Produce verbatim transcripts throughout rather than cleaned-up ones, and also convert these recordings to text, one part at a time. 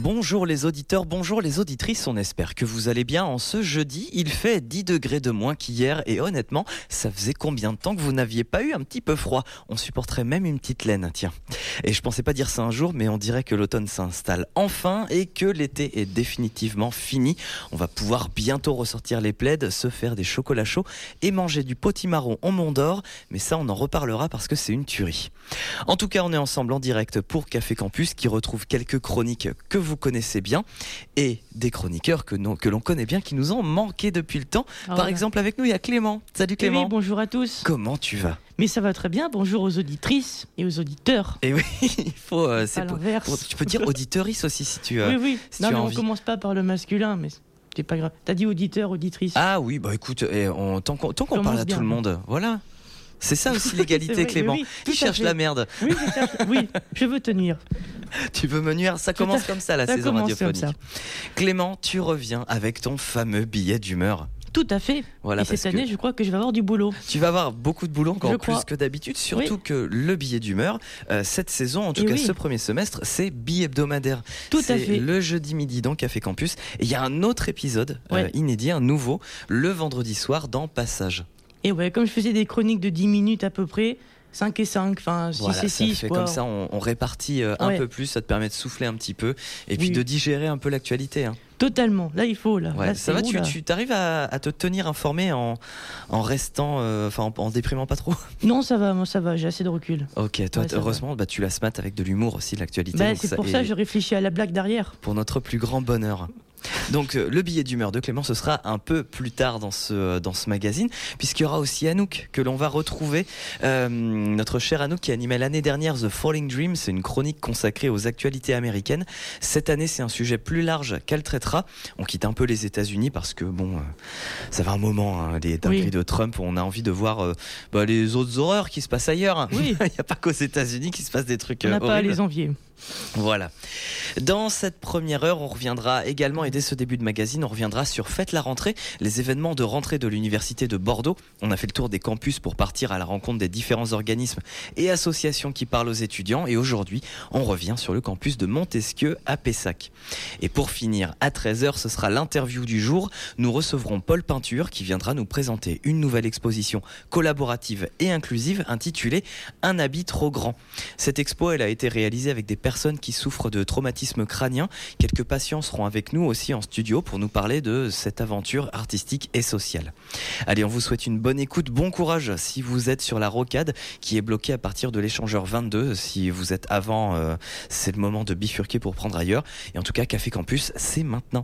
Bonjour les auditeurs, bonjour les auditrices, on espère que vous allez bien en ce jeudi. Il fait dix degrés de moins qu'hier et honnêtement, ça faisait combien de temps que vous n'aviez pas eu un petit peu froid? On supporterait même une petite laine, tiens. Et je pensais pas dire ça un jour, mais on dirait que l'automne s'installe enfin et que l'été est définitivement fini. On va pouvoir bientôt ressortir les plaids, se faire des chocolats chauds et manger du potimarron au Mont d'Or, mais ça on en reparlera parce que c'est une tuerie. En tout cas, on est ensemble en direct pour Café Campus qui retrouve quelques chroniques que vous connaissez bien et des chroniqueurs que, nous, que l'on connaît bien qui nous ont manqué depuis le temps. Oh Par là. exemple, avec nous, il y a Clément. Salut Clément. Oui, bonjour à tous. Comment tu vas ? Mais ça va très bien. Bonjour aux auditrices et aux auditeurs. Et oui, il faut. Euh, c'est à pour, l'inverse. Pour, tu peux dire auditrice aussi si tu. Euh, oui, oui. Si non, tu mais as on envie. commence pas par le masculin, mais c'est pas grave. T'as dit auditeur, auditrice. Ah oui, bah écoute, eh, on, tant qu'on, tant qu'on parle à bien. tout le monde, voilà. C'est ça aussi l'égalité, vrai, Clément. oui, Il cherche la merde. Oui, je cherche. Oui, je veux te nuire. Tu veux me nuire ? Ça commence comme ça, la ça saison radiophonique. Comme ça. Clément, tu reviens avec ton fameux billet d'humeur. Tout à fait. Voilà, et cette année, que je crois que je vais avoir du boulot. Tu vas avoir beaucoup de boulot, encore je plus crois. que d'habitude, surtout oui. que le billet d'humeur, euh, cette saison, en tout et cas oui. ce premier semestre, c'est bi-hebdomadaire. Tout c'est à fait. Le jeudi midi dans Café Campus. Et il y a un autre épisode ouais. euh, inédit, un nouveau, le vendredi soir dans Passage. Et ouais, comme je faisais des chroniques de dix minutes à peu près, cinq et cinq, enfin six voilà, et six. Ça fait quoi. comme ça, on, on répartit euh, un ouais. peu plus, ça te permet de souffler un petit peu et puis oui. de digérer un peu l'actualité. Hein. Totalement, là il faut. Là, ouais, là ça va, où, tu, là tu arrives à, à te tenir informé en, en restant, enfin euh, en, en déprimant pas trop? Non, ça va, moi ça va, j'ai assez de recul. Ok, toi ouais, heureusement, bah, tu la smattes avec de l'humour aussi, l'actualité. Bah, c'est ça, pour ça que je réfléchis à la blague derrière. Pour notre plus grand bonheur. Donc euh, le billet d'humeur de Clément, ce sera un peu plus tard dans ce, dans ce magazine, puisqu'il y aura aussi Anouk que l'on va retrouver, euh, notre cher Anouk qui animait l'année dernière The Falling Dream, c'est une chronique consacrée aux actualités américaines. Cette année c'est un sujet plus large qu'elle traitera. On quitte un peu les États-Unis parce que bon, euh, ça va un moment, hein, les dingueries oui. de Trump, on a envie de voir euh, bah, les autres horreurs qui se passent ailleurs. Oui. Il n'y a pas qu'aux États-Unis qu'il se passe des trucs on n'a euh, pas à les envier. Voilà. Dans cette première heure, on reviendra également, et dès ce début de magazine, on reviendra sur Faites la rentrée, les événements de rentrée de l'université de Bordeaux. On a fait le tour des campus pour partir à la rencontre des différents organismes et associations qui parlent aux étudiants. Et aujourd'hui, on revient sur le campus de Montesquieu à Pessac. Et pour finir, à treize heures, ce sera l'interview du jour. Nous recevrons Paul Peinture qui viendra nous présenter une nouvelle exposition collaborative et inclusive intitulée Un habit trop grand. Cette expo, elle a été réalisée avec des personnes qui souffrent de traumatisme crânien. Quelques patients seront avec nous aussi en studio pour nous parler de cette aventure artistique et sociale. Allez, on vous souhaite une bonne écoute, bon courage si vous êtes sur la rocade qui est bloquée à partir de l'échangeur vingt-deux. Si vous êtes avant, euh, c'est le moment de bifurquer pour prendre ailleurs. Et en tout cas, Café Campus, c'est maintenant.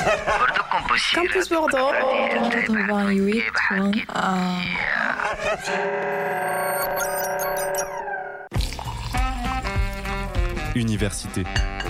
Campus Bordeaux quatre-vingt-huit point un. Université.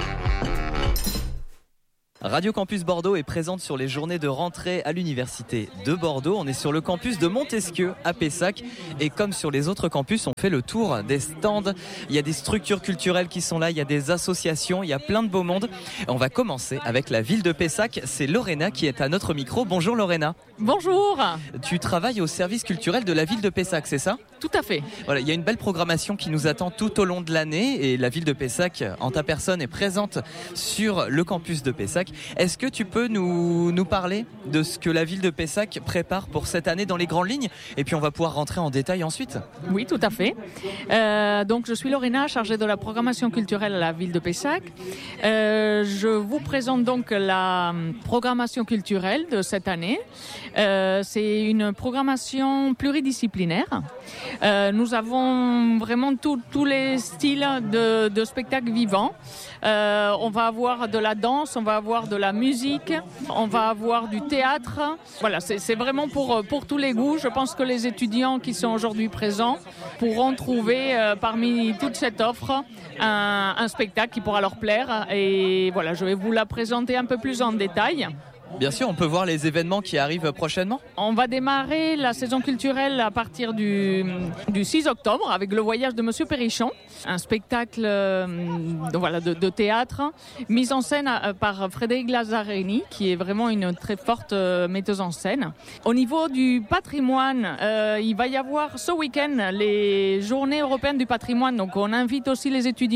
Radio Campus Bordeaux est présente sur les journées de rentrée à l'université de Bordeaux. On est sur le campus de Montesquieu à Pessac et comme sur les autres campus, on fait le tour des stands. Il y a des structures culturelles qui sont là, il y a des associations, il y a plein de beau monde. On va commencer avec la ville de Pessac. C'est Lorena qui est à notre micro. Bonjour Lorena. Bonjour. Tu travailles au service culturel de la ville de Pessac, c'est ça ? Tout à fait. Voilà, il y a une belle programmation qui nous attend tout au long de l'année et la ville de Pessac, en ta personne, est présente sur le campus de Pessac. Est-ce que tu peux nous, nous parler de ce que la ville de Pessac prépare pour cette année dans les grandes lignes ? Et puis on va pouvoir rentrer en détail ensuite. Oui, tout à fait. Euh, donc je suis Lorena, chargée de la programmation culturelle à la ville de Pessac. Euh, je vous présente donc la programmation culturelle de cette année. Euh, c'est une programmation pluridisciplinaire. Euh, nous avons vraiment tous les styles de, de spectacles vivants. Euh, on va avoir de la danse, on va avoir de la musique, on va avoir du théâtre. Voilà, c'est, c'est vraiment pour, pour tous les goûts. Je pense que les étudiants qui sont aujourd'hui présents pourront trouver euh, parmi toute cette offre un, un spectacle qui pourra leur plaire. Et voilà, je vais vous la présenter un peu plus en détail. Bien sûr, on peut voir les événements qui arrivent prochainement. On va démarrer la saison culturelle à partir du, du six octobre avec le voyage de Monsieur Perrichon, un spectacle euh, de, voilà, de, de théâtre mis en scène par Frédéric Lazzarini, qui est vraiment une très forte euh, metteuse en scène. Au niveau du patrimoine, euh, il va y avoir ce week-end les journées européennes du patrimoine, donc on invite aussi les étudiants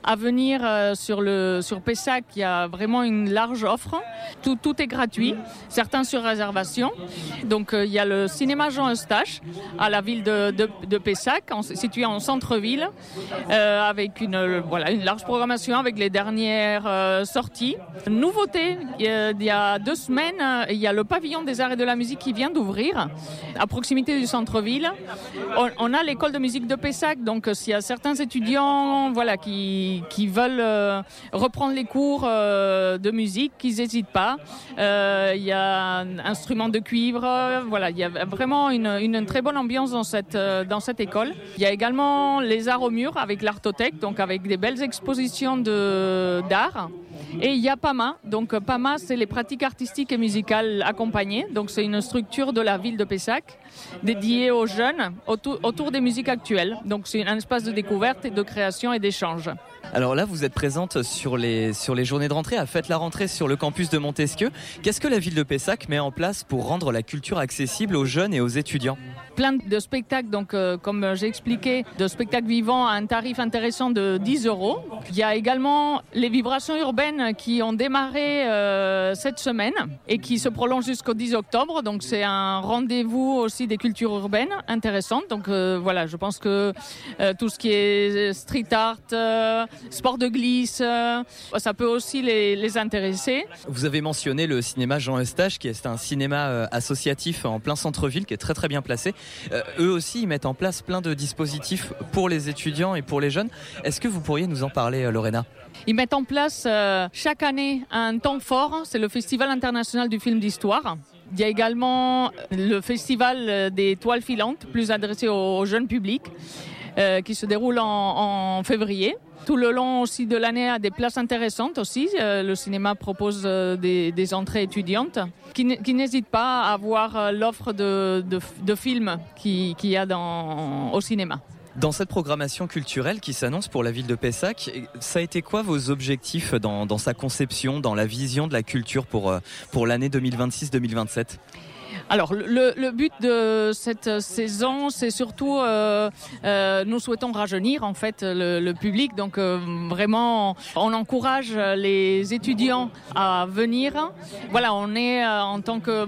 à venir euh, sur, le, sur Pessac, il y a vraiment une large offre. Tout, tout est gratuit, certains sur réservation. Donc euh, il y a le cinéma Jean Eustache à la ville de, de, de Pessac, en, situé en centre-ville, euh, avec une, euh, voilà, une large programmation avec les dernières euh, sorties. Nouveauté, il y a deux semaines, il y a le pavillon des arts et de la musique qui vient d'ouvrir à proximité du centre-ville. On, on a l'école de musique de Pessac, donc s'il y a certains étudiants voilà, qui, qui veulent euh, reprendre les cours euh, de musique, qu'ils n'hésitent pas. Euh, il y a un instrument de cuivre, euh, voilà, il y a vraiment une, une très bonne ambiance dans cette, euh, dans cette école. Il y a également les arts au mur avec l'Artothèque, donc avec des belles expositions de, d'art. Et il y a P A M A, donc P A M A c'est les pratiques artistiques et musicales accompagnées, donc c'est une structure de la ville de Pessac dédiée aux jeunes autour, autour des musiques actuelles, donc c'est un espace de découverte et de création et d'échange. Alors là, vous êtes présente sur les, sur les journées de rentrée, à Fête la rentrée sur le campus de Montesquieu. Qu'est-ce que la ville de Pessac met en place pour rendre la culture accessible aux jeunes et aux étudiants ? Plein de spectacles, donc euh, comme j'ai expliqué, de spectacles vivants à un tarif intéressant de dix euros. Il y a également les vibrations urbaines qui ont démarré euh, cette semaine et qui se prolongent jusqu'au dix octobre. Donc c'est un rendez-vous aussi des cultures urbaines intéressantes. Donc euh, voilà, je pense que euh, tout ce qui est street art, euh, sport de glisse, euh, ça peut aussi les, les intéresser. Vous avez mentionné le cinéma Jean Eustache, qui est un cinéma euh, associatif en plein centre-ville, qui est très très bien placé. Euh, eux aussi, ils mettent en place plein de dispositifs pour les étudiants et pour les jeunes. Est-ce que vous pourriez nous en parler, euh, Lorena ? Ils mettent en place euh, chaque année un temps fort, c'est le Festival international du film d'histoire. Il y a également le Festival des toiles filantes, plus adressé au, au jeune public, euh, qui se déroule en, en février. Tout le long aussi de l'année, a des places intéressantes aussi. Euh, le cinéma propose euh, des, des entrées étudiantes qui, n- qui n'hésitent pas à voir euh, l'offre de, de, de films qu'il qui y a dans, au cinéma. Dans cette programmation culturelle qui s'annonce pour la ville de Pessac, ça a été quoi vos objectifs dans, dans sa conception, dans la vision de la culture pour, pour l'année deux mille vingt-six deux mille vingt-sept ? Alors le, le but de cette saison, c'est surtout euh, euh, nous souhaitons rajeunir en fait le, le public, donc euh, vraiment on encourage les étudiants à venir. Voilà, on est euh, en tant que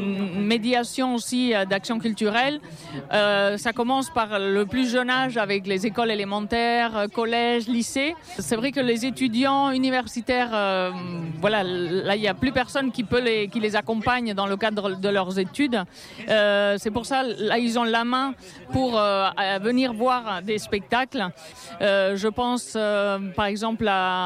médiation aussi d'action culturelle. Euh, ça commence par le plus jeune âge avec les écoles élémentaires, collèges, lycées. C'est vrai que les étudiants universitaires, euh, voilà, là il y a plus personne qui peut les qui les accompagne dans le cadre de leurs études. Euh, c'est pour ça là ils ont la main pour euh, venir voir des spectacles. Euh, je pense euh, par exemple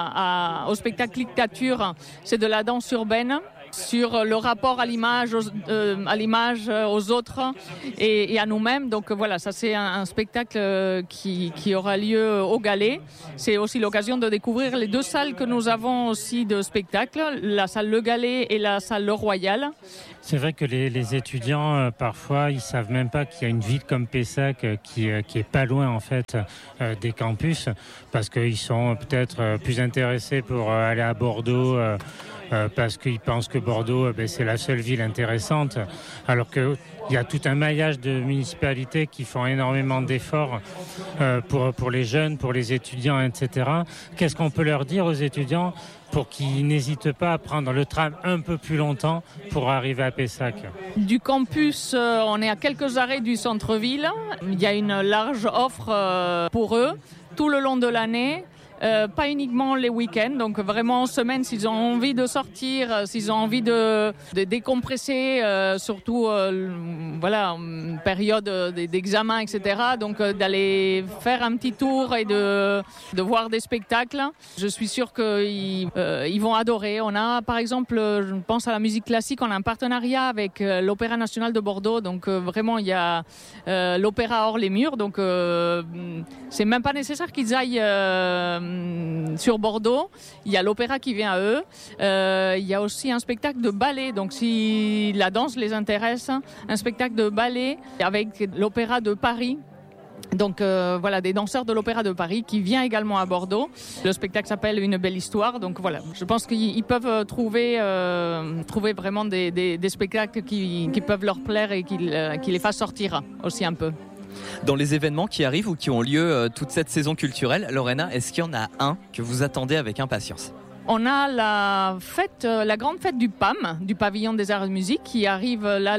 à, à, au spectacle Dictature, c'est de la danse urbaine sur le rapport à l'image, aux, euh, à l'image aux autres et, et à nous-mêmes. Donc voilà, ça c'est un, un spectacle qui, qui aura lieu au Galet. C'est aussi l'occasion de découvrir les deux salles que nous avons aussi de spectacle, la salle Le Galet et la salle Le Royal. C'est vrai que les, les étudiants, euh, parfois, ils savent même pas qu'il y a une ville comme Pessac euh, qui, euh, qui est pas loin, en fait, euh, des campus, parce qu'ils sont peut-être euh, plus intéressés pour euh, aller à Bordeaux, euh, euh, parce qu'ils pensent que Bordeaux, euh, ben, c'est la seule ville intéressante, alors que il y a tout un maillage de municipalités qui font énormément d'efforts euh, pour, pour les jeunes, pour les étudiants, et cetera. Qu'est-ce qu'on peut leur dire aux étudiants pour qu'ils n'hésitent pas à prendre le tram un peu plus longtemps pour arriver à Pessac? Du campus, euh, on est à quelques arrêts du centre-ville. Il y a une large offre euh, pour eux tout le long de l'année. Euh, pas uniquement les week-ends, donc vraiment en semaine s'ils ont envie de sortir, euh, s'ils ont envie de, de décompresser, euh, surtout euh, voilà, une période d'examen, et cetera. Donc euh, d'aller faire un petit tour et de, de voir des spectacles. Je suis sûre qu'ils euh, ils vont adorer. On a par exemple, je pense à la musique classique, on a un partenariat avec euh, l'Opéra National de Bordeaux. Donc euh, vraiment il y a euh, l'opéra hors les murs. Donc euh, c'est même pas nécessaire qu'ils aillent euh, sur Bordeaux, il y a l'opéra qui vient à eux. Euh, il y a aussi un spectacle de ballet, donc si la danse les intéresse, un spectacle de ballet avec l'opéra de Paris. Donc euh, voilà, des danseurs de l'Opéra de Paris qui vient également à Bordeaux. Le spectacle s'appelle Une belle histoire. Donc voilà, je pense qu'ils peuvent trouver, euh, trouver vraiment des, des, des spectacles qui, qui peuvent leur plaire et qui, euh, qui les fassent sortir aussi un peu. Dans les événements qui arrivent ou qui ont lieu euh, toute cette saison culturelle, Lorena, est-ce qu'il y en a un que vous attendez avec impatience ? On a la fête, la grande fête du P A M, du Pavillon des Arts et Musiques, qui arrive là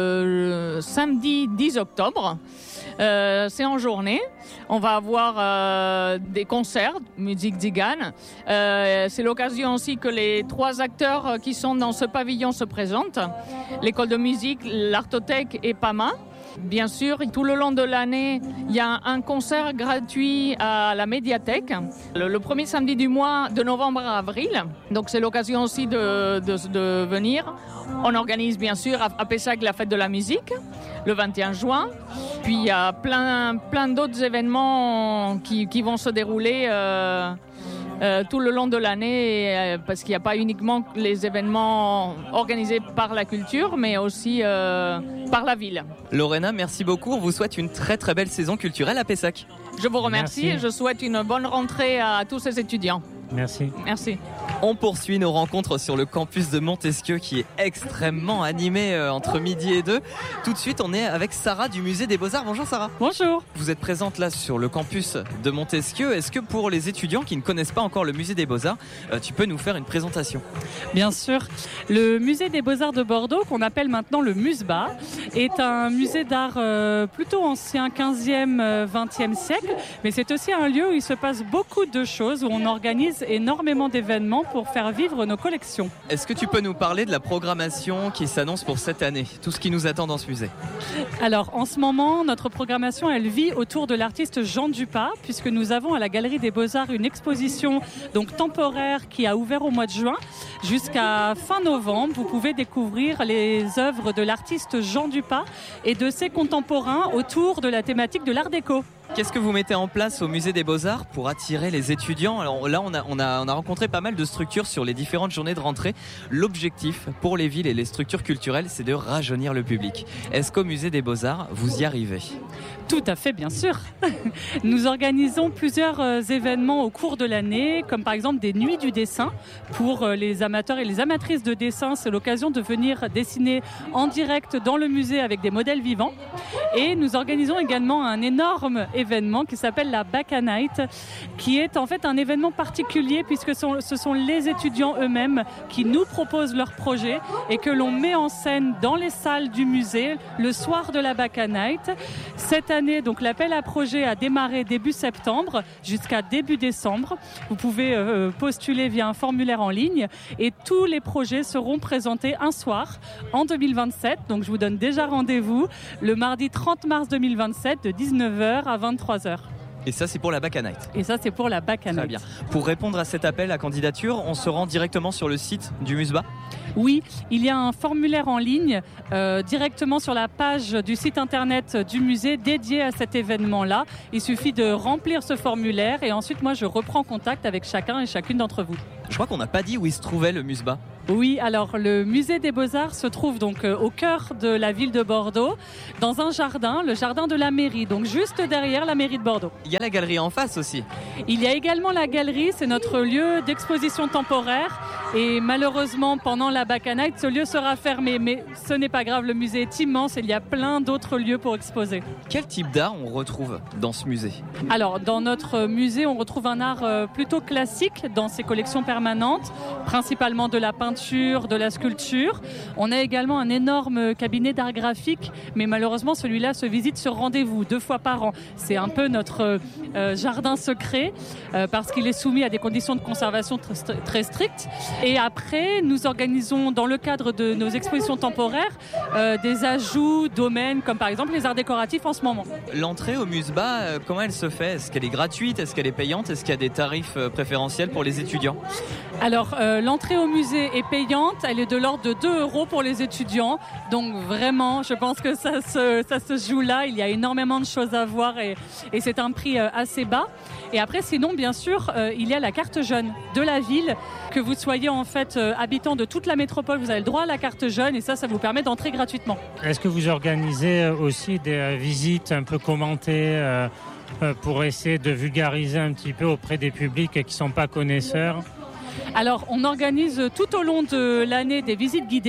le, le samedi dix octobre. Euh, c'est en journée. On va avoir euh, des concerts, musique tzigane. Euh, c'est l'occasion aussi que les trois acteurs qui sont dans ce pavillon se présentent. L'école de musique, l'Artothèque et P A M A. Bien sûr, tout le long de l'année, il y a un concert gratuit à la médiathèque, le, le premier samedi du mois de novembre à avril. Donc c'est l'occasion aussi de, de, de venir. On organise bien sûr à, à Pessac la fête de la musique, le vingt et un juin. Puis il y a plein, plein d'autres événements qui, qui vont se dérouler euh, Euh, tout le long de l'année, euh, parce qu'il n'y a pas uniquement les événements organisés par la culture, mais aussi euh, par la ville. Lorena, merci beaucoup. On vous souhaite une très très belle saison culturelle à Pessac. Je vous remercie Merci. et je souhaite une bonne rentrée à tous ces étudiants. Merci. Merci. On poursuit nos rencontres sur le campus de Montesquieu qui est extrêmement animé euh, entre midi et deux. Tout de suite, on est avec Sarah du musée des Beaux-Arts. Bonjour Sarah. Bonjour. Vous êtes présente là sur le campus de Montesquieu. Est-ce que pour les étudiants qui ne connaissent pas encore le musée des Beaux-Arts, euh, tu peux nous faire une présentation ? Bien sûr. Le musée des Beaux-Arts de Bordeaux, qu'on appelle maintenant le MUSBA, est un musée d'art euh, plutôt ancien, quinzième, vingtième siècle. Mais c'est aussi un lieu où il se passe beaucoup de choses, où on organise énormément d'événements pour faire vivre nos collections. Est-ce que tu peux nous parler de la programmation qui s'annonce pour cette année ? Tout ce qui nous attend dans ce musée ? Alors, en ce moment, notre programmation, elle vit autour de l'artiste Jean Dupas, puisque nous avons à la Galerie des Beaux-Arts une exposition donc temporaire qui a ouvert au mois de juin. Jusqu'à fin novembre, vous pouvez découvrir les œuvres de l'artiste Jean Dupas et de ses contemporains autour de la thématique de l'art déco. Qu'est-ce que vous mettez en place au musée des Beaux-Arts pour attirer les étudiants ? Alors là, on a, on, a, on a rencontré pas mal de structures sur les différentes journées de rentrée. L'objectif pour les villes et les structures culturelles, c'est de rajeunir le public. Est-ce qu'au musée des Beaux-Arts, vous y arrivez ? Tout à fait, bien sûr. Nous organisons plusieurs euh, événements au cours de l'année, comme par exemple des nuits du dessin. Pour euh, les amateurs et les amatrices de dessin, c'est l'occasion de venir dessiner en direct dans le musée avec des modèles vivants. Et nous organisons également un énorme événement qui s'appelle la Baca Night, qui est en fait un événement particulier puisque ce sont les étudiants eux-mêmes qui nous proposent leurs projets et que l'on met en scène dans les salles du musée le soir de la Baca Night. Cette année, donc l'appel à projet a démarré début septembre jusqu'à début décembre. Vous pouvez euh, postuler via un formulaire en ligne et tous les projets seront présentés un soir en deux mille vingt-sept. Donc je vous donne déjà rendez-vous le mardi trente mars deux mille vingt-sept de dix-neuf heures à vingt-trois heures. Et ça, c'est pour la Baca Night. Et ça, c'est pour la Baca Night. Très bien. Pour répondre à cet appel à candidature, on se rend directement sur le site du MUSBA ? Oui, il y a un formulaire en ligne euh, directement sur la page du site internet du musée dédié à cet événement-là. Il suffit de remplir ce formulaire et ensuite, moi, je reprends contact avec chacun et chacune d'entre vous. Je crois qu'on n'a pas dit où il se trouvait le MUSBA. Oui, alors le musée des Beaux-Arts se trouve donc euh, au cœur de la ville de Bordeaux, dans un jardin, le jardin de la mairie, donc juste derrière la mairie de Bordeaux. Il y a la galerie en face aussi. Il y a également la galerie, c'est notre lieu d'exposition temporaire et malheureusement pendant la Baca Night, ce lieu sera fermé, mais ce n'est pas grave, le musée est immense et il y a plein d'autres lieux pour exposer. Quel type d'art on retrouve dans ce musée ? Alors, dans notre musée, on retrouve un art euh, plutôt classique dans ses collections permanentes, principalement de la peinture, de la sculpture. On a également un énorme cabinet d'art graphique, mais malheureusement, celui-là se visite sur rendez-vous deux fois par an. C'est un peu notre euh, jardin secret euh, parce qu'il est soumis à des conditions de conservation très, très strictes. Et après, nous organisons dans le cadre de nos expositions temporaires euh, des ajouts domaines comme par exemple les arts décoratifs en ce moment. L'entrée au MUSBA, euh, comment elle se fait ? Est-ce qu'elle est gratuite ? Est-ce qu'elle est payante ? Est-ce qu'il y a des tarifs euh, préférentiels pour les étudiants ? Alors, euh, l'entrée au musée est payante, elle est de l'ordre de deux euros pour les étudiants. Donc vraiment, je pense que ça se, ça se joue là. Il y a énormément de choses à voir et, et c'est un prix euh, assez bas. Et après, sinon, bien sûr, euh, il y a la carte jeune de la ville. Que vous soyez en fait euh, habitant de toute la métropole, vous avez le droit à la carte jeune et ça, ça vous permet d'entrer gratuitement. Est-ce que vous organisez aussi des euh, visites un peu commentées euh, euh, pour essayer de vulgariser un petit peu auprès des publics qui ne sont pas connaisseurs ? Alors, on organise tout au long de l'année des visites guidées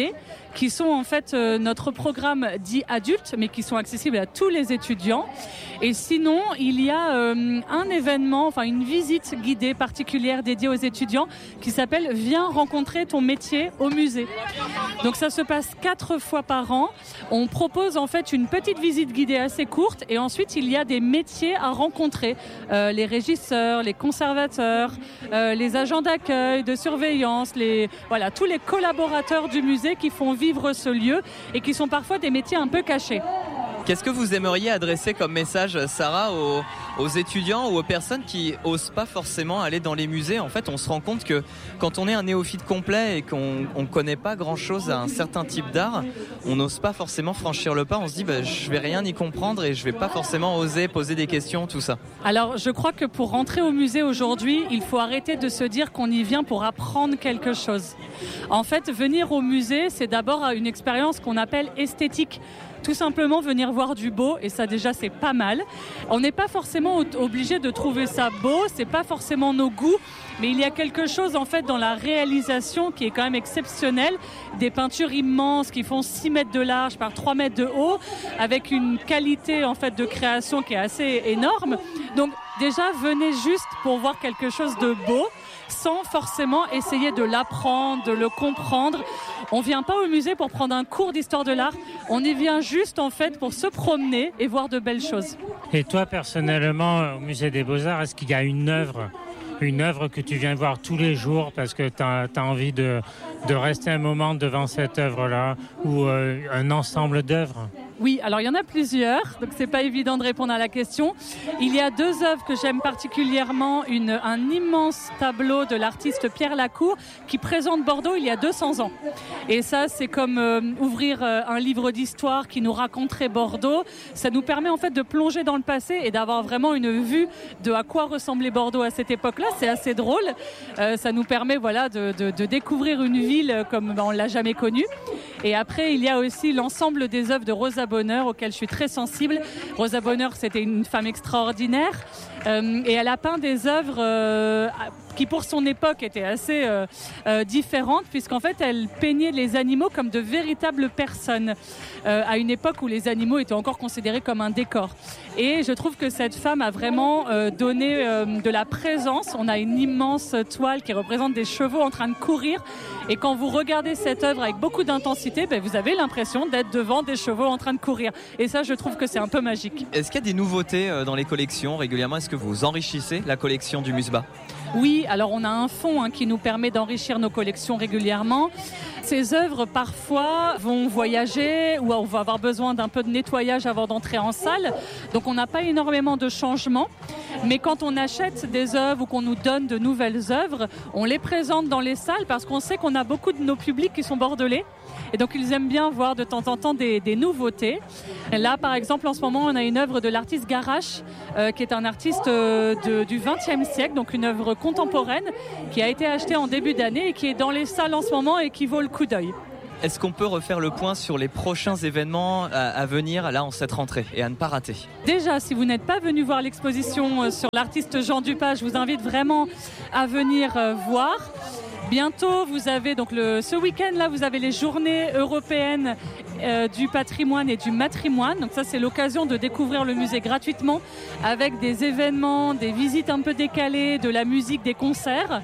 qui sont en fait euh, notre programme dit adulte, mais qui sont accessibles à tous les étudiants. Et sinon, il y a euh, un événement, enfin une visite guidée particulière dédiée aux étudiants qui s'appelle « Viens rencontrer ton métier au musée ». Donc ça se passe quatre fois par an. On propose en fait une petite visite guidée assez courte et ensuite il y a des métiers à rencontrer. Euh, les régisseurs, les conservateurs, euh, les agents d'accueil, de surveillance, les, voilà, tous les collaborateurs du musée qui font vivre ce lieu et qui sont parfois des métiers un peu cachés. Qu'est-ce que vous aimeriez adresser comme message, Sarah, aux, aux étudiants ou aux personnes qui osent pas forcément aller dans les musées? En fait, on se rend compte que quand on est un néophyte complet et qu'on ne connaît pas grand-chose à un certain type d'art, on n'ose pas forcément franchir le pas. On se dit, bah, je vais rien y comprendre et je vais pas forcément oser poser des questions, tout ça. Alors, je crois que pour rentrer au musée aujourd'hui, il faut arrêter de se dire qu'on y vient pour apprendre quelque chose. En fait, venir au musée, c'est d'abord une expérience qu'on appelle esthétique. Tout simplement venir voir du beau, et ça déjà c'est pas mal. On n'est pas forcément obligé de trouver ça beau, c'est pas forcément nos goûts, mais il y a quelque chose en fait dans la réalisation qui est quand même exceptionnel. Des peintures immenses qui font six mètres de large par trois mètres de haut, avec une qualité en fait de création qui est assez énorme. Donc déjà venez juste pour voir quelque chose de beau, sans forcément essayer de l'apprendre, de le comprendre. On vient pas au musée pour prendre un cours d'histoire de l'art, on y vient juste en fait pour se promener et voir de belles choses. Et toi personnellement, au musée des Beaux-Arts, est-ce qu'il y a une œuvre, une œuvre que tu viens voir tous les jours parce que tu as envie de, de rester un moment devant cette œuvre-là, ou euh, un ensemble d'œuvres? Oui, alors il y en a plusieurs, donc c'est pas évident de répondre à la question. Il y a deux œuvres que j'aime particulièrement, une, un immense tableau de l'artiste Pierre Lacour qui présente Bordeaux il y a deux cents ans. Et ça, c'est comme euh, ouvrir euh, un livre d'histoire qui nous raconterait Bordeaux. Ça nous permet en fait de plonger dans le passé et d'avoir vraiment une vue de à quoi ressemblait Bordeaux à cette époque-là. C'est assez drôle. Euh, ça nous permet voilà, de, de, de découvrir une ville comme ben, on ne l'a jamais connue. Et après, il y a aussi l'ensemble des œuvres de Rosa Bonheur, auquel je suis très sensible. Rosa Bonheur, c'était une femme extraordinaire euh, et elle a peint des œuvres euh, qui, pour son époque, étaient assez euh, euh, différentes, puisqu'en fait, elle peignait les animaux comme de véritables personnes, euh, à une époque où les animaux étaient encore considérés comme un décor. Et je trouve que cette femme a vraiment euh, donné euh, de la présence. On a une immense toile qui représente des chevaux en train de courir. Et quand vous regardez cette œuvre avec beaucoup d'intensité, ben, vous avez l'impression d'être devant des chevaux en train de courir. Et ça, je trouve que c'est un peu magique. Est-ce qu'il y a des nouveautés dans les collections régulièrement? Est-ce que vous enrichissez la collection du Musba? Oui, alors on a un fonds hein, qui nous permet d'enrichir nos collections régulièrement. Ces œuvres, parfois, vont voyager ou on va avoir besoin d'un peu de nettoyage avant d'entrer en salle. Donc on n'a pas énormément de changements. Mais quand on achète des œuvres ou qu'on nous donne de nouvelles œuvres, on les présente dans les salles parce qu'on sait qu'on a beaucoup de nos publics qui sont bordelais. Et donc ils aiment bien voir de temps en temps des, des nouveautés. Là par exemple en ce moment on a une œuvre de l'artiste Garache euh, qui est un artiste euh, de, du vingtième siècle, donc une œuvre contemporaine qui a été achetée en début d'année et qui est dans les salles en ce moment et qui vaut le coup d'œil. Est-ce qu'on peut refaire le point sur les prochains événements à, à venir là en cette rentrée et à ne pas rater? Déjà, si vous n'êtes pas venu voir l'exposition sur l'artiste Jean Dupas, je vous invite vraiment à venir euh, voir. Bientôt, vous avez donc le, ce week-end-là, vous avez les journées européennes euh, du patrimoine et du matrimoine. Donc ça, c'est l'occasion de découvrir le musée gratuitement avec des événements, des visites un peu décalées, de la musique, des concerts.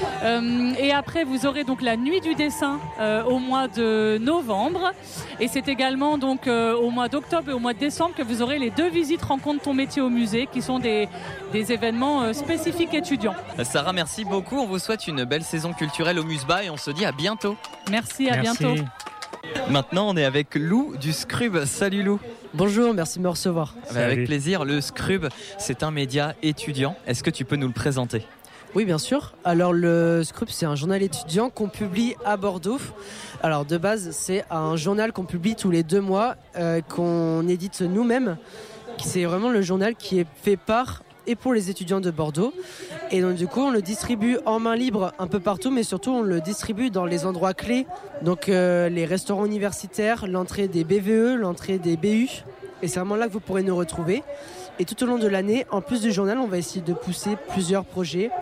Euh, et après, vous aurez donc la nuit du dessin euh, au mois de novembre. Et c'est également donc euh, au mois d'octobre et au mois de décembre que vous aurez les deux visites Rencontre ton métier au musée, qui sont des, des événements euh, spécifiques étudiants. Sarah, merci beaucoup. On vous souhaite une belle saison culturelle au Musba et on se dit à bientôt. Merci, à Merci. bientôt. Maintenant, on est avec Lou du Scrub. Salut Lou. Bonjour, merci de me recevoir. Bah, avec plaisir. Le Scrub, c'est un média étudiant. Est-ce que tu peux nous le présenter? Oui, bien sûr. Alors, le Scrub, c'est un journal étudiant qu'on publie à Bordeaux. Alors, de base, c'est un journal qu'on publie tous les deux mois, euh, qu'on édite nous-mêmes. C'est vraiment le journal qui est fait par et pour les étudiants de Bordeaux. Et donc du coup, on le distribue en main libre un peu partout, mais surtout on le distribue dans les endroits clés. Donc euh, les restaurants universitaires, l'entrée des B V E, l'entrée des B U. Et c'est vraiment là que vous pourrez nous retrouver. Et tout au long de l'année, en plus du journal, on va essayer de pousser plusieurs projets.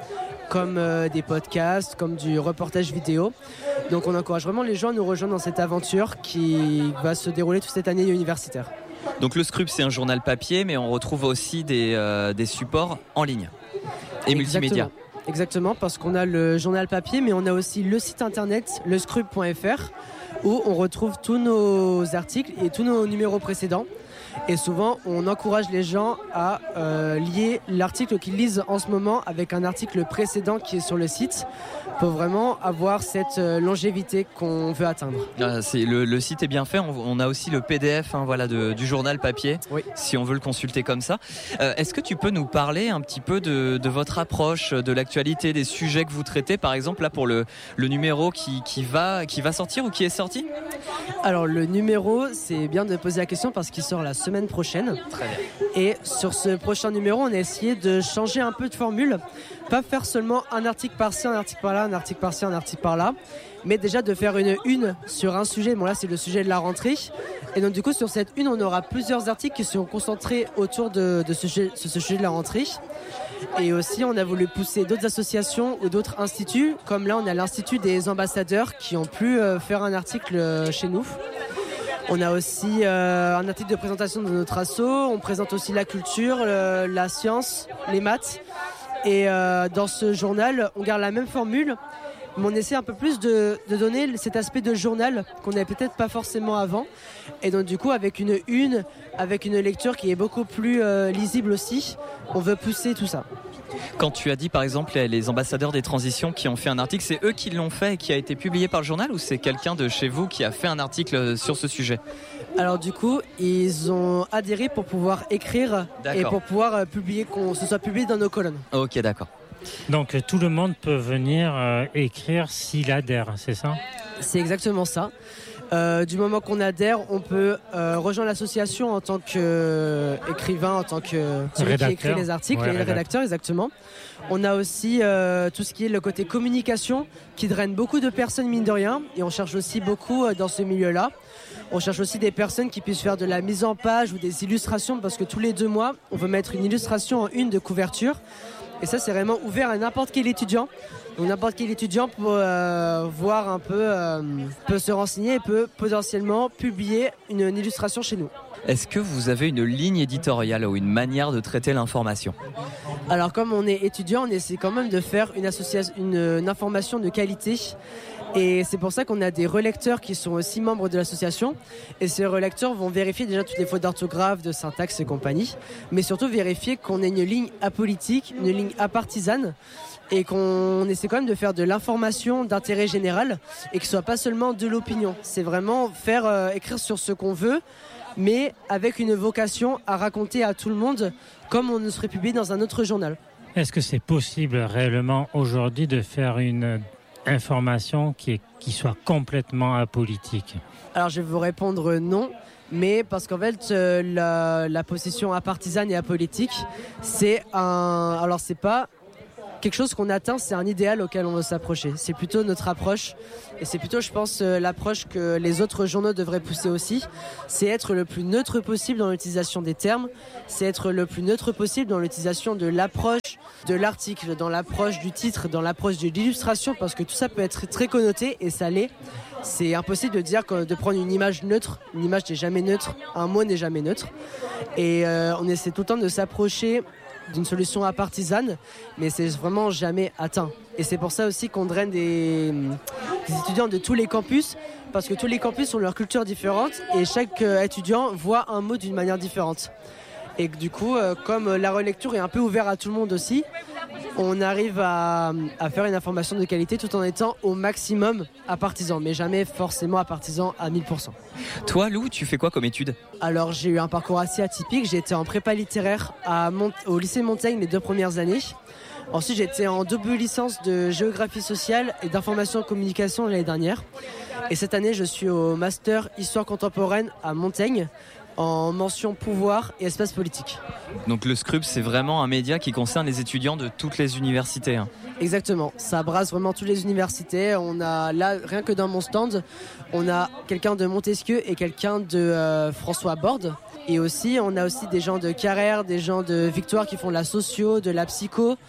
comme euh, des podcasts, comme du reportage vidéo. Donc on encourage vraiment les gens à nous rejoindre dans cette aventure qui va se dérouler toute cette année universitaire. Donc le Scrup, c'est un journal papier, mais on retrouve aussi des, euh, des supports en ligne et Exactement. multimédia. Exactement, parce qu'on a le journal papier, mais on a aussi le site internet le scrup point f r où on retrouve tous nos articles et tous nos numéros précédents. Et souvent, on encourage les gens à euh, lier l'article qu'ils lisent en ce moment avec un article précédent qui est sur le site pour vraiment avoir cette euh, longévité qu'on veut atteindre. Ah, c'est, le, le site est bien fait. On, on a aussi le P D F hein, voilà, de, du journal papier, oui. si on veut le consulter comme ça. Euh, est-ce que tu peux nous parler un petit peu de, de votre approche, de l'actualité, des sujets que vous traitez, par exemple là pour le, le numéro qui, qui, va, qui va sortir ou qui est sorti ? Alors le numéro, c'est bien de poser la question parce qu'il sort la semaine prochaine. Très bien. Et sur ce prochain numéro, on a essayé de changer un peu de formule. Pas faire seulement un article par-ci, un article par-là, un article par-ci, un article par-là. Mais déjà de faire une une sur un sujet. Bon là, c'est le sujet de la rentrée. Et donc du coup, sur cette une, on aura plusieurs articles qui seront concentrés autour de, de ce, sujet, ce sujet de la rentrée. Et aussi, on a voulu pousser d'autres associations ou d'autres instituts. Comme là, on a l'Institut des ambassadeurs qui ont pu euh, faire un article euh, chez nous. On a aussi euh, un article de présentation de notre asso. On présente aussi la culture, le, la science, les maths. Et euh, dans ce journal, on garde la même formule, mais on essaie un peu plus de, de donner cet aspect de journal qu'on n'avait peut-être pas forcément avant. Et donc du coup, avec une une, avec une lecture qui est beaucoup plus euh, lisible aussi, on veut pousser tout ça. Quand tu as dit par exemple les ambassadeurs des transitions qui ont fait un article, c'est eux qui l'ont fait et qui a été publié par le journal ou c'est quelqu'un de chez vous qui a fait un article sur ce sujet ? Alors du coup, ils ont adhéré pour pouvoir écrire D'accord. et pour pouvoir euh, publier, qu'on se soit publié dans nos colonnes. Ok, d'accord. Donc tout le monde peut venir euh, écrire s'il adhère, c'est ça ? C'est exactement ça. Euh, du moment qu'on adhère, on peut euh, rejoindre l'association en tant qu'écrivain, en tant que celui qui écrit les articles, ouais, et le rédacteur, rédacteur exactement. On a aussi euh, tout ce qui est le côté communication qui draine beaucoup de personnes mine de rien et on cherche aussi beaucoup euh, dans ce milieu-là. On cherche aussi des personnes qui puissent faire de la mise en page ou des illustrations parce que tous les deux mois, on veut mettre une illustration en une de couverture. Et ça, c'est vraiment ouvert à n'importe quel étudiant. Donc n'importe quel étudiant peut euh, voir un peu, euh, peut se renseigner et peut potentiellement publier une, une illustration chez nous. Est-ce que vous avez une ligne éditoriale ou une manière de traiter l'information ? Alors comme on est étudiant, on essaie quand même de faire une, association, une, une information de qualité. Et c'est pour ça qu'on a des relecteurs qui sont aussi membres de l'association. Et ces relecteurs vont vérifier déjà toutes les fautes d'orthographe, de syntaxe et compagnie. Mais surtout vérifier qu'on ait une ligne apolitique, une ligne apartisane. Et qu'on essaie quand même de faire de l'information d'intérêt général. Et que ce soit pas seulement de l'opinion. C'est vraiment faire euh, écrire sur ce qu'on veut, mais avec une vocation à raconter à tout le monde comme on ne serait publié dans un autre journal. Est-ce que c'est possible réellement aujourd'hui de faire une information qui, est, qui soit complètement apolitique ? Alors je vais vous répondre non, mais parce qu'en fait euh, la, la position apartisane et apolitique, c'est un... Alors c'est pas quelque chose qu'on atteint, c'est un idéal auquel on veut s'approcher. C'est plutôt notre approche, et c'est plutôt, je pense, euh, l'approche que les autres journaux devraient pousser aussi. C'est être le plus neutre possible dans l'utilisation des termes, c'est être le plus neutre possible dans l'utilisation de l'approche de l'article, dans l'approche du titre, dans l'approche de l'illustration, parce que tout ça peut être très connoté, et ça l'est. C'est impossible de dire que de prendre une image neutre, une image n'est jamais neutre, un mot n'est jamais neutre. Et euh, on essaie tout le temps de s'approcher d'une solution apartisane, mais c'est vraiment jamais atteint. Et c'est pour ça aussi qu'on draine des, des étudiants de tous les campus, parce que tous les campus ont leur culture différente et chaque euh, étudiant voit un mot d'une manière différente. Et du coup, euh, comme la relecture est un peu ouverte à tout le monde aussi, on arrive à, à faire une information de qualité tout en étant au maximum apartisan, mais jamais forcément apartisan à mille pour cent. Toi, Lou, tu fais quoi comme études ? Alors, j'ai eu un parcours assez atypique. J'ai été en prépa littéraire à Mont- au lycée Montaigne les deux premières années. Ensuite, j'étais en double licence de géographie sociale et d'information et communication l'année dernière. Et cette année, je suis au master histoire contemporaine à Montaigne, en mention pouvoir et espace politique. Donc le Scrup, c'est vraiment un média qui concerne les étudiants de toutes les universités. Hein. Exactement, ça brasse vraiment toutes les universités. On a là, rien que dans mon stand, on a quelqu'un de Montesquieu et quelqu'un de euh, François Borde. Et aussi, on a aussi des gens de Carrère, des gens de Victoire qui font de la socio, de la psycho.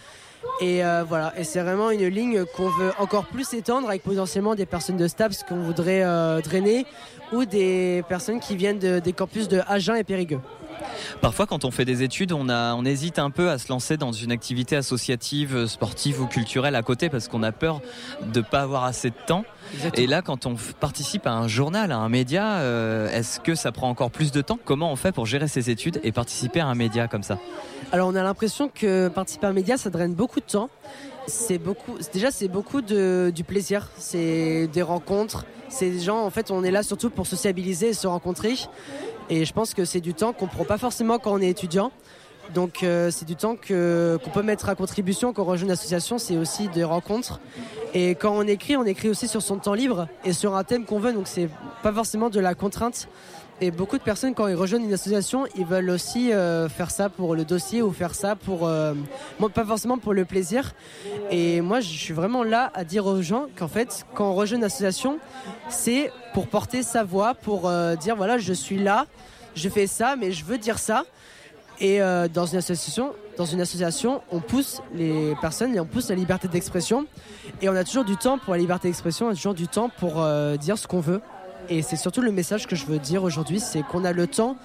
Et euh, voilà, et c'est vraiment une ligne qu'on veut encore plus étendre avec potentiellement des personnes de STAPS qu'on voudrait euh, drainer ou des personnes qui viennent de, des campus de Agen et Périgueux. Parfois, quand on fait des études, on, a, on hésite un peu à se lancer dans une activité associative, sportive ou culturelle à côté parce qu'on a peur de ne pas avoir assez de temps. Exactement. Et là, quand on participe à un journal, à un média, euh, est-ce que ça prend encore plus de temps ? Comment on fait pour gérer ses études et participer à un média comme ça ? Alors, on a l'impression que participer à un média, ça draine beaucoup de temps. C'est beaucoup, déjà, c'est beaucoup de, du plaisir. C'est des rencontres. C'est des gens, en fait, on est là surtout pour sociabiliser et se rencontrer. Et je pense que c'est du temps qu'on ne prend pas forcément quand on est étudiant. Donc euh, c'est du temps que, qu'on peut mettre à contribution quand on rejoint une association, c'est aussi des rencontres. Et quand on écrit, on écrit aussi sur son temps libre et sur un thème qu'on veut, donc c'est pas forcément de la contrainte. Et beaucoup de personnes, quand ils rejoignent une association, ils veulent aussi euh, faire ça pour le dossier ou faire ça pour... Euh, moi, pas forcément pour le plaisir. Et moi, je suis vraiment là à dire aux gens qu'en fait, quand on rejoint une association, c'est pour porter sa voix, pour euh, dire, voilà, je suis là, je fais ça, mais je veux dire ça. Et euh, dans une association, dans une association, on pousse les personnes et on pousse la liberté d'expression. Et on a toujours du temps pour la liberté d'expression, on a toujours du temps pour euh, dire ce qu'on veut. Et c'est surtout le message que je veux dire aujourd'hui, c'est qu'on a le temps.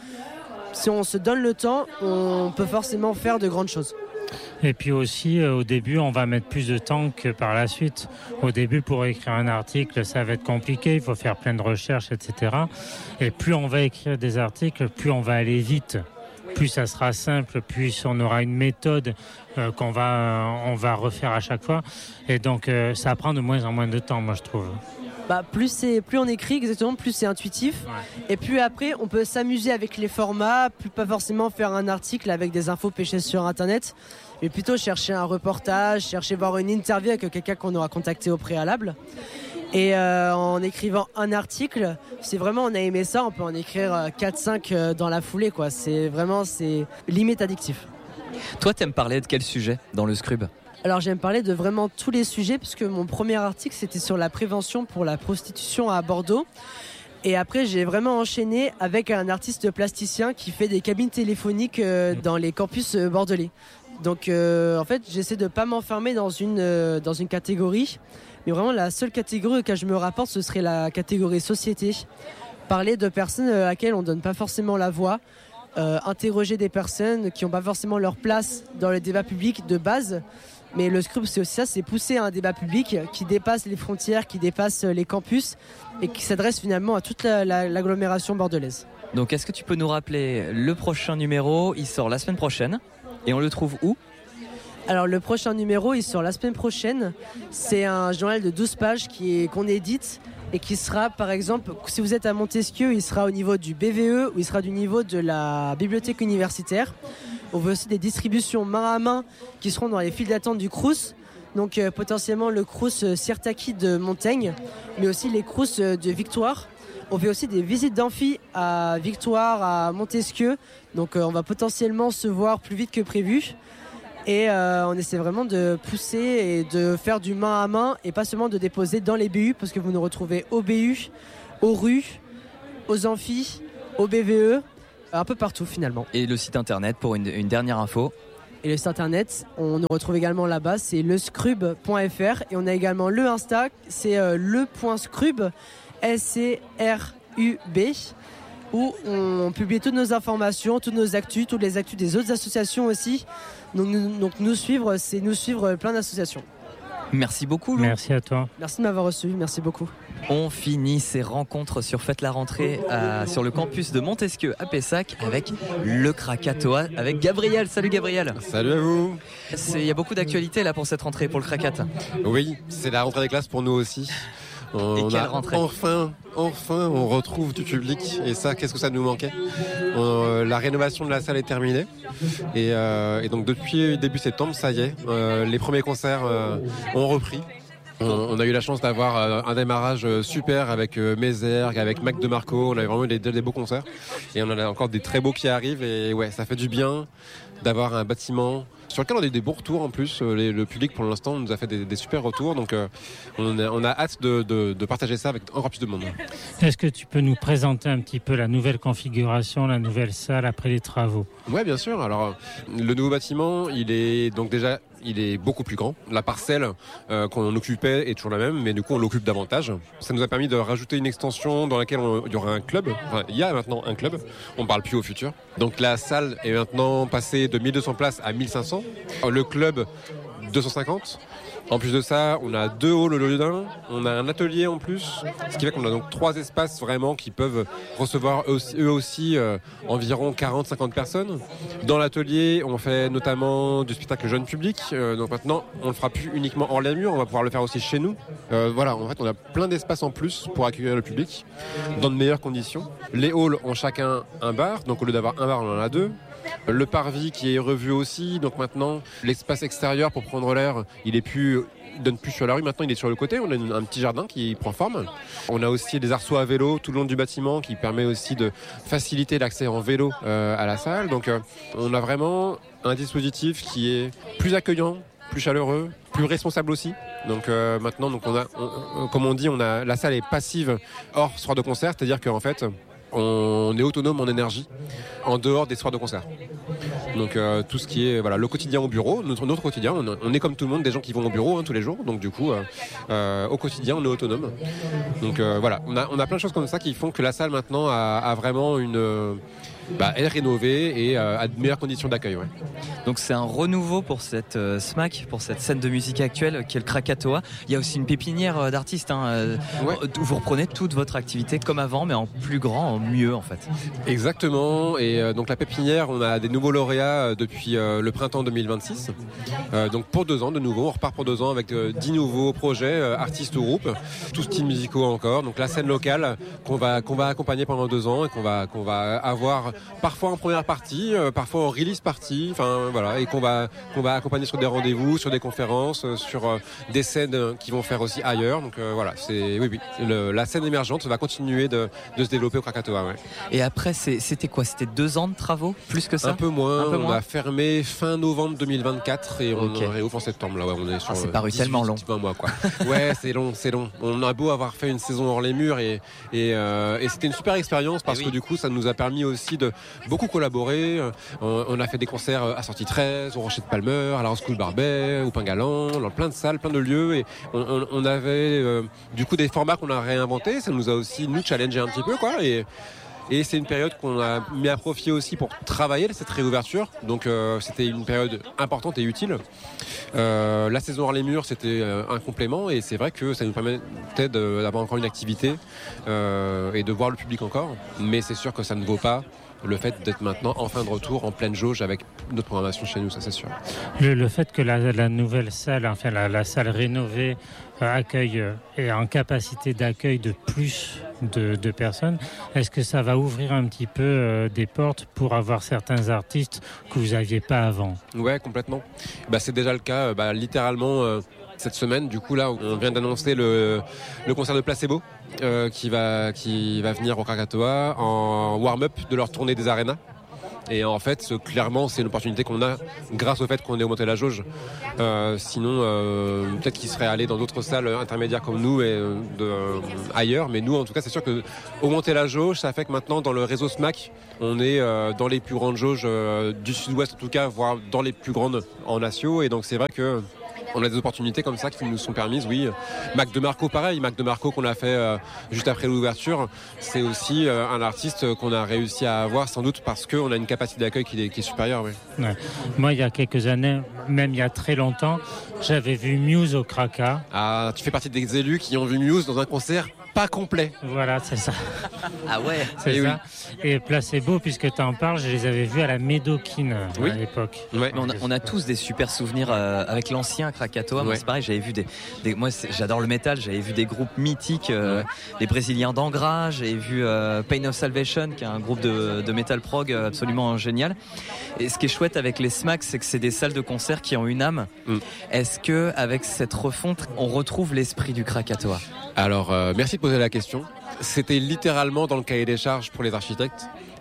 Si on se donne le temps, on peut forcément faire de grandes choses. Et puis aussi, euh, au début, on va mettre plus de temps que par la suite. Au début, pour écrire un article, ça va être compliqué, il faut faire plein de recherches, et cetera. Et plus on va écrire des articles, plus on va aller vite. Plus ça sera simple, plus on aura une méthode euh, qu'on va, euh, on va refaire à chaque fois. Et donc, euh, ça prend de moins en moins de temps, moi, je trouve. Bah, plus, c'est, plus on écrit, exactement, plus c'est intuitif. Ouais. Et puis après, on peut s'amuser avec les formats, plus pas forcément faire un article avec des infos pêchées sur Internet, mais plutôt chercher un reportage, chercher voir une interview avec quelqu'un qu'on aura contacté au préalable. Et euh, en écrivant un article, c'est vraiment, on a aimé ça, on peut en écrire quatre cinq dans la foulée, quoi. C'est vraiment, c'est limite addictif. Toi, t'aimes parler de quel sujet dans le Scrub ? Alors j'aime parler de vraiment tous les sujets, puisque mon premier article c'était sur la prévention pour la prostitution à Bordeaux. Et après j'ai vraiment enchaîné avec un artiste plasticien qui fait des cabines téléphoniques euh, dans les campus euh, bordelais. Donc euh, en fait j'essaie de pas m'enfermer dans une, euh, dans une catégorie, mais vraiment la seule catégorie auquel je me rapporte ce serait la catégorie société. Parler de personnes à laquelle on donne pas forcément la voix, euh, interroger des personnes qui n'ont pas forcément leur place dans le débat public de base. Mais le Scrub, c'est aussi ça, c'est pousser un débat public qui dépasse les frontières, qui dépasse les campus et qui s'adresse finalement à toute la, la, l'agglomération bordelaise. Donc est-ce que tu peux nous rappeler le prochain numéro ? Il sort la semaine prochaine et on le trouve où ? Alors le prochain numéro, il sort la semaine prochaine. C'est un journal de douze pages qui est, qu'on édite et qui sera, par exemple, si vous êtes à Montesquieu, il sera au niveau du B V E ou il sera du niveau de la bibliothèque universitaire. On veut aussi des distributions main à main qui seront dans les files d'attente du Crous. Donc euh, potentiellement le Crous euh, Sirtaki de Montaigne, mais aussi les Crous euh, de Victoire. On fait aussi des visites d'amphi à Victoire, à Montesquieu. Donc euh, on va potentiellement se voir plus vite que prévu. Et euh, on essaie vraiment de pousser et de faire du main à main et pas seulement de déposer dans les B U, parce que vous nous retrouvez au B U, aux rues, aux amphis, au B V E, un peu partout finalement. Et le site internet pour une, une dernière info. Et le site internet, on nous retrouve également là-bas, c'est le scrub point f r. Et on a également le Insta, c'est euh, le point scrub, S C R U B, où on publie toutes nos informations, toutes nos actus, toutes les actus des autres associations aussi. Donc nous, donc nous suivre, c'est nous suivre plein d'associations. Merci beaucoup, Lou. Merci à toi. Merci de m'avoir reçu, merci beaucoup. On finit ces rencontres sur Faites la rentrée euh, sur le campus de Montesquieu à Pessac avec le Krakatoa, avec Gabriel. Salut Gabriel. Salut à vous. Il y a beaucoup d'actualités là pour cette rentrée, pour le Krakat. Oui, c'est la rentrée des classes pour nous aussi. On et quelle a rentrée ? Enfin, enfin, on retrouve du public. Et ça, qu'est-ce que ça nous manquait ? on, La rénovation de la salle est terminée. Et, euh, et donc depuis début septembre, ça y est, euh, les premiers concerts euh, ont repris. On, on a eu la chance d'avoir euh, un démarrage super avec euh, Mézergue, avec Mac de Marco. On a eu vraiment des, des beaux concerts. Et on en a encore des très beaux qui arrivent. Et ouais, ça fait du bien d'avoir un bâtiment sur lequel on a eu des bons retours en plus. Les, le public pour l'instant nous a fait des, des super retours, donc euh, on, a, on a hâte de, de, de partager ça avec encore plus de monde. Est-ce que tu peux nous présenter un petit peu la nouvelle configuration, la nouvelle salle après les travaux? Ouais, bien sûr. Alors le nouveau bâtiment, il est donc déjà il est beaucoup plus grand. La parcelle euh, qu'on occupait est toujours la même, mais du coup on l'occupe davantage. Ça nous a permis de rajouter une extension dans laquelle on, il y aura un club. Enfin, il y a maintenant un club. On parle plus au futur. Donc la salle est maintenant passée de mille deux cents places à mille cinq cents. Le club deux cent cinquante. En plus de ça, on a deux halls au lieu d'un, on a un atelier en plus, ce qui fait qu'on a donc trois espaces vraiment qui peuvent recevoir eux aussi, eux aussi euh, environ quarante à cinquante personnes. Dans l'atelier, on fait notamment du spectacle jeune public, euh, donc maintenant on le fera plus uniquement hors les murs, on va pouvoir le faire aussi chez nous. Euh, voilà, en fait on a plein d'espaces en plus pour accueillir le public dans de meilleures conditions. Les halls ont chacun un bar, donc au lieu d'avoir un bar, on en a deux. Le parvis qui est revu aussi, donc maintenant l'espace extérieur pour prendre l'air, il est plus, il donne plus sur la rue, maintenant il est sur le côté, on a une, un petit jardin qui prend forme. On a aussi des arceaux à vélo tout le long du bâtiment qui permet aussi de faciliter l'accès en vélo euh, à la salle. Donc euh, on a vraiment un dispositif qui est plus accueillant, plus chaleureux, plus responsable aussi. Donc euh, maintenant, donc on a, on, comme on dit, on a la salle est passive hors soir de concert, c'est-à-dire qu'en fait on est autonome en énergie en dehors des soirs de concert. Donc euh, tout ce qui est voilà, le quotidien au bureau, notre, notre quotidien, on, on est comme tout le monde des gens qui vont au bureau hein, tous les jours, donc du coup euh, euh, au quotidien on est autonome. Donc euh, voilà, on a, on a plein de choses comme ça qui font que la salle maintenant a, a vraiment une... Euh, bah, elle est rénovée et euh, à de meilleures conditions d'accueil. Ouais. Donc c'est un renouveau pour cette euh, S M A C, pour cette scène de musique actuelle qui est le Krakatoa. Il y a aussi une pépinière euh, d'artistes. Hein, euh, ouais. Vous reprenez toute votre activité comme avant, mais en plus grand, en mieux en fait. Exactement. Et euh, donc la pépinière, on a des nouveaux lauréats depuis euh, le printemps deux mille vingt-six. Euh, donc pour deux ans de nouveau, on repart pour deux ans avec euh, dix nouveaux projets, euh, artistes ou groupes, tous styles musicaux encore. Donc la scène locale qu'on va qu'on va accompagner pendant deux ans et qu'on va qu'on va avoir parfois en première partie, euh, parfois en release partie, enfin voilà, et qu'on va qu'on va accompagner sur des rendez-vous, sur des conférences, euh, sur euh, des scènes euh, qui vont faire aussi ailleurs. Donc euh, voilà, c'est oui oui, le, la scène émergente va continuer de, de se développer au Krakatoa. Ouais. Et après, c'est, c'était quoi? C'était deux ans de travaux, plus que ça? Un peu moins. Un peu on moins. a fermé fin novembre deux mille vingt-quatre et on okay. réouvre en septembre. Là, ouais, on est sur. Ah, c'est paru tellement long. vingt mois quoi. Ouais, c'est long, c'est long. On a beau avoir fait une saison hors les murs et et, euh, et c'était une super expérience parce oui. que du coup, ça nous a permis aussi de beaucoup collaborer. On, on a fait des concerts à Sortie treize, au Rocher de Palmer, à la Rose School Barbet, au Pingalan, dans plein de salles, plein de lieux. Et on, on, on avait euh, du coup des formats qu'on a réinventés. Ça nous a aussi nous challengé un petit peu, quoi. Et, Et c'est une période qu'on a mis à profit aussi pour travailler cette réouverture. Donc euh, c'était une période importante et utile. Euh, la saison hors les murs, c'était euh, un complément. Et c'est vrai que ça nous permettait de, d'avoir encore une activité euh, et de voir le public encore. Mais c'est sûr que ça ne vaut pas le fait d'être maintenant enfin de retour en pleine jauge avec notre programmation chez nous, ça c'est sûr. Le, le fait que la, la nouvelle salle, enfin la, la salle rénovée euh, accueille euh, est en capacité d'accueil de plus de, de personnes, est-ce que ça va ouvrir un petit peu euh, des portes pour avoir certains artistes que vous n'aviez pas avant? Ouais, complètement. Bah, c'est déjà le cas, bah, littéralement... Euh, cette semaine, du coup là, on vient d'annoncer le, le concert de Placebo euh, qui va qui va venir au Krakatoa en warm-up de leur tournée des arénas. Et en fait, clairement, c'est une opportunité qu'on a grâce au fait qu'on ait augmenté la jauge. Euh, sinon, euh, peut-être qu'ils seraient allés dans d'autres salles intermédiaires comme nous et de, euh, ailleurs. Mais nous, en tout cas, c'est sûr que augmenter la jauge, ça fait que maintenant, dans le réseau S M A C, on est euh, dans les plus grandes jauges euh, du Sud-Ouest, en tout cas, voire dans les plus grandes en Natio. Et donc, c'est vrai que on a des opportunités comme ça qui nous sont permises, oui. Mac DeMarco, pareil. Mac DeMarco qu'on a fait euh, juste après l'ouverture, c'est aussi euh, un artiste qu'on a réussi à avoir, sans doute parce qu'on a une capacité d'accueil qui est, qui est supérieure, oui. Ouais. Moi, il y a quelques années, même il y a très longtemps, j'avais vu Muse au Kraka. Ah, tu fais partie des élus qui ont vu Muse dans un concert pas complet. Voilà, c'est ça. Ah ouais, c'est et ça. Oui. Et Placebo, puisque tu en parles, je les avais vus à la Médoquine oui. à l'époque. Ouais. On, a, on a tous des super souvenirs euh, avec l'ancien Krakatoa. Ouais. Moi, c'est pareil, j'avais vu des, des moi, c'est, j'adore le métal, j'avais vu des groupes mythiques, euh, ouais. les Brésiliens d'Angra, j'avais vu euh, Pain of Salvation, qui est un groupe de, de metal prog absolument génial. Et ce qui est chouette avec les S M A C, c'est que c'est des salles de concert qui ont une âme. Mm. Est-ce que avec cette refonte, on retrouve l'esprit du Krakatoa? Alors, euh, merci de poser la question. C'était littéralement dans le cahier des charges pour les architectes.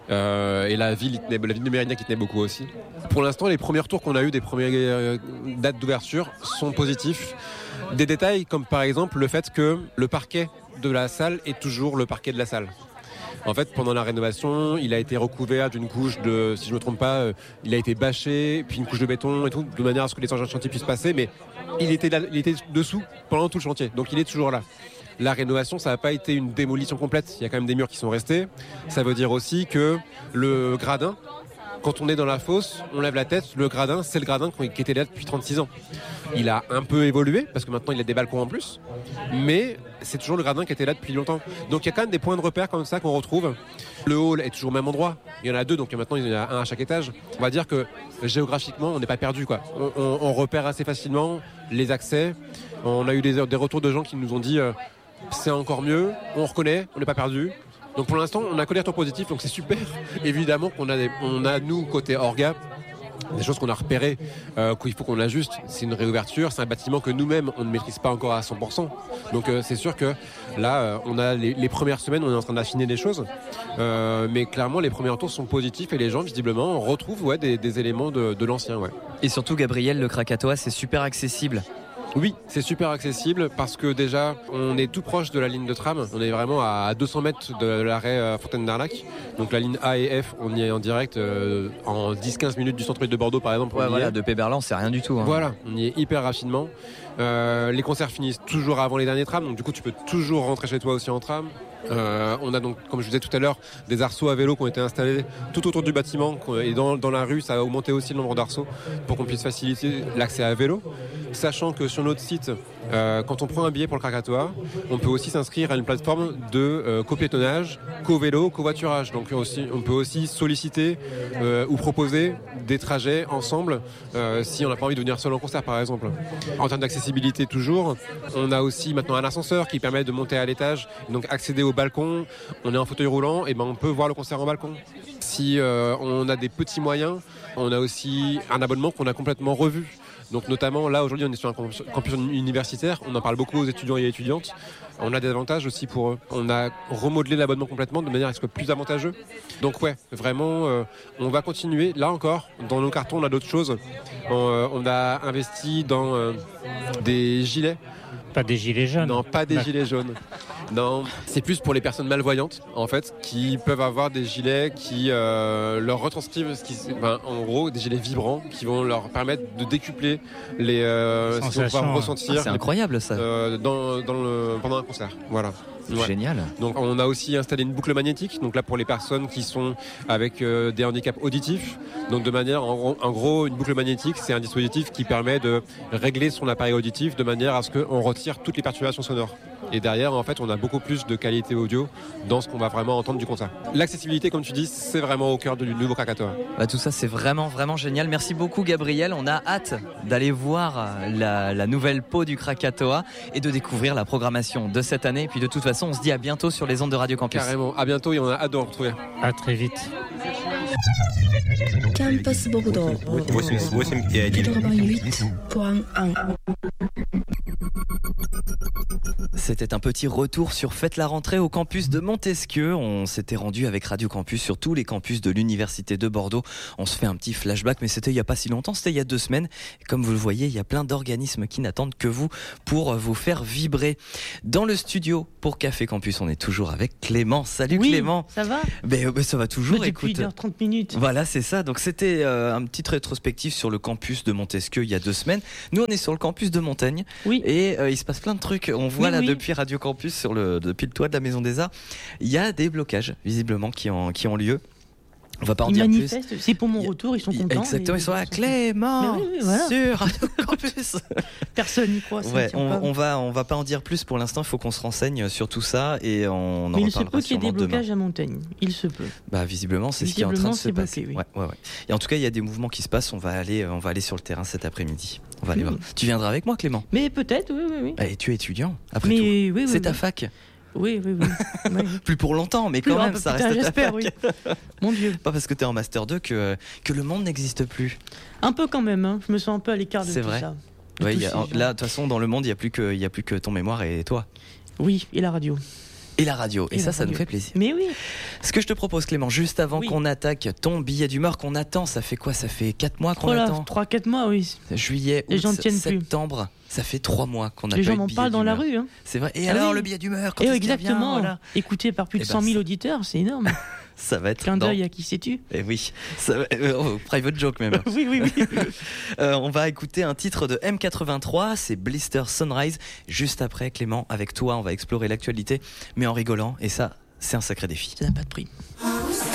Euh, et la ville, il tenait, la ville de Mérignac qui tenait beaucoup aussi. Pour l'instant, les premiers retours qu'on a eu des premières euh, dates d'ouverture sont positifs. Des détails comme par exemple le fait que le parquet de la salle est toujours le parquet de la salle. En fait, pendant la rénovation, il a été recouvert d'une couche de, si je ne me trompe pas, euh, il a été bâché, puis une couche de béton et tout, de manière à ce que les engins de chantier puissent passer, mais il était, là, il était dessous pendant tout le chantier, donc il est toujours là. La rénovation, ça n'a pas été une démolition complète. Il y a quand même des murs qui sont restés. Ça veut dire aussi que le gradin, quand on est dans la fosse, on lève la tête, le gradin, c'est le gradin qui était là depuis trente-six ans. Il a un peu évolué, parce que maintenant il a des balcons en plus, mais c'est toujours le gradin qui était là depuis longtemps. Donc il y a quand même des points de repère comme ça qu'on retrouve. Le hall est toujours au même endroit. Il y en a deux, donc maintenant il y en a un à chaque étage. On va dire que géographiquement, on n'est pas perdu, quoi. On, on, on repère assez facilement les accès. On a eu des, des retours de gens qui nous ont dit... Euh, c'est encore mieux, on reconnaît, on n'est pas perdu. Donc pour l'instant, on a que des retours positifs, donc c'est super. Évidemment qu'on a, des, on a nous, côté Orga, des choses qu'on a repérées, euh, qu'il faut qu'on ajuste. C'est une réouverture, c'est un bâtiment que nous-mêmes, on ne maîtrise pas encore à cent pour cent. Donc euh, c'est sûr que là, euh, on a les, les premières semaines, on est en train d'affiner des choses. Euh, mais clairement, les premiers retours sont positifs et les gens, visiblement, retrouvent ouais, des, des éléments de, de l'ancien. Ouais. Et surtout, Gabriel, le Krakatoa, c'est super accessible. Oui, c'est super accessible parce que déjà, on est tout proche de la ligne de tram. On est vraiment à deux cents mètres de l'arrêt Fontaine d'Arlac. Donc la ligne A et F, on y est en direct euh, en dix à quinze minutes du centre-ville de Bordeaux, par exemple. Ouais, voilà, de Péberlan, c'est rien du tout. Hein. Voilà, on y est hyper rapidement. Euh, les concerts finissent toujours avant les derniers trams, donc du coup, tu peux toujours rentrer chez toi aussi en tram. Euh, on a donc, comme je vous disais tout à l'heure, des arceaux à vélo qui ont été installés tout autour du bâtiment et dans, dans la rue, ça a augmenté aussi le nombre d'arceaux pour qu'on puisse faciliter l'accès à vélo. Sachant que sur notre site, euh, quand on prend un billet pour le Krakatoa, on peut aussi s'inscrire à une plateforme de euh, copiétonnage, co-vélo, covoiturage. Donc aussi, on peut aussi solliciter euh, ou proposer des trajets ensemble euh, si on n'a pas envie de venir seul en concert par exemple. En termes d'accessibilité toujours, on a aussi maintenant un ascenseur qui permet de monter à l'étage, donc accéder au balcon. On est en fauteuil roulant, et ben on peut voir le concert en balcon. Si euh, on a des petits moyens, on a aussi un abonnement qu'on a complètement revu. Donc notamment là aujourd'hui on est sur un campus universitaire, on en parle beaucoup aux étudiants et étudiantes. On a des avantages aussi pour eux. On a remodelé l'abonnement complètement de manière à ce que ce soit plus avantageux. Donc ouais, vraiment, euh, on va continuer. Là encore, dans nos cartons, on a d'autres choses. On, euh, on a investi dans euh, des gilets. Pas des gilets jaunes. Non, pas des D'accord. gilets jaunes. Non, c'est plus pour les personnes malvoyantes, en fait, qui peuvent avoir des gilets qui euh, leur retranscrivent, ce qui, enfin, en gros, des gilets vibrants qui vont leur permettre de décupler les euh, ce qu'ils vont pouvoir ressentir. Ah, c'est incroyable ça. Euh, dans, dans le, pendant un concert. Voilà. Ouais. Génial. Donc on a aussi installé une boucle magnétique, donc là pour les personnes qui sont avec euh, des handicaps auditifs. Donc de manière, en gros, en gros, une boucle magnétique, c'est un dispositif qui permet de régler son appareil auditif de manière à ce qu'on retire toutes les perturbations sonores. Et derrière, en fait, on a beaucoup plus de qualité audio dans ce qu'on va vraiment entendre du concert. L'accessibilité, comme tu dis, c'est vraiment au cœur du nouveau Krakatoa. Bah, tout ça, c'est vraiment, vraiment génial. Merci beaucoup, Gabriel. On a hâte d'aller voir la, la nouvelle peau du Krakatoa et de découvrir la programmation de cette année. Et puis de toute façon, on se dit à bientôt sur les ondes de Radio Campus. Carrément, à bientôt et on a hâte de vous retrouver. À très vite. Campus Bordeaux quatre-vingt-huit point un. C'était un petit retour sur Faites la rentrée au campus de Montesquieu. On s'était rendu avec Radio Campus sur tous les campus de l'Université de Bordeaux. On se fait un petit flashback, mais c'était il n'y a pas si longtemps, c'était il y a deux semaines. Et comme vous le voyez, il y a plein d'organismes qui n'attendent que vous pour vous faire vibrer. Dans le studio pour Café Campus, on est toujours avec Clément. Salut oui, Clément. Ça va ben, ben, ça va toujours. Mais depuis écoute. une heure trente minutes. Voilà, c'est ça. Donc c'était euh, un petit rétrospectif sur le campus de Montesquieu il y a deux semaines. Nous, on est sur le campus de Montaigne. Oui. Et euh, il se passe plein de trucs. On voit oui, là oui. depuis Radio Campus, sur le, depuis le toit de la Maison des Arts, il y a des blocages visiblement qui ont, qui ont lieu. On va pas en ils dire manifestent, plus. C'est pour mon retour, ils sont contents. Exactement, ils sont là, Clément, oui, oui, voilà. sur Radio Campus. Personne n'y croit. Ça ouais, on, pas. on va, on va pas en dire plus pour l'instant. Il faut qu'on se renseigne sur tout ça et on en Mais il se reparlera peut qu'il y ait des sûrement demain. blocages à Montaigne. Il se peut. Bah visiblement, c'est ce qui est en train de se bloqué, passer. oui. Ouais, ouais, ouais. Et en tout cas, il y a des mouvements qui se passent. On va aller, on va aller sur le terrain cet après-midi. On va aller oui. voir. Tu viendras avec moi, Clément? Mais peut-être, oui, oui, oui. Et tu es étudiant. Après mais tout, oui, oui, c'est oui, ta oui. fac. Oui, oui, oui. oui. Plus pour longtemps, mais quand plus, même, oh, ça putain, reste ta j'espère, fac. oui. Mon Dieu. Pas parce que tu es en Master deux que, que le monde n'existe plus. Un peu quand même, hein. Je me sens un peu à l'écart de c'est tout vrai. ça. Ouais, y a, ces là, de toute façon, dans le monde, il n'y a, a plus que ton mémoire et toi. Oui, et la radio. Et la radio. Et, Et ça, la ça nous radio. fait plaisir. Mais oui. Ce que je te propose, Clément, juste avant Oui. qu'on attaque ton billet d'humeur qu'on attend, ça fait quoi? Ça fait quatre mois qu'on Oh là, attend. trois quatre mois, oui. Juillet, Les août, gens ne tiennent plus. septembre. Ça fait trois mois qu'on a Les pas gens eu de m'en billet parlent dans la d'humeur. rue. Hein. C'est vrai. Et Ah alors, oui. le billet d'humeur, quand Et est-ce qu'il revient, exactement, voilà. écouté par plus de Eh ben, cent mille ça- auditeurs, c'est énorme. Ça va être Clin dans- d'œil à qui sais-tu? Eh oui, ça va- euh, oh, private joke même. Oui, oui, oui. Euh, on va écouter un titre de M quatre-vingt-trois, c'est Blister Sunrise. Juste après, Clément, avec toi, on va explorer l'actualité, mais en rigolant. Et ça, c'est un sacré défi. Ça n'a pas de prix.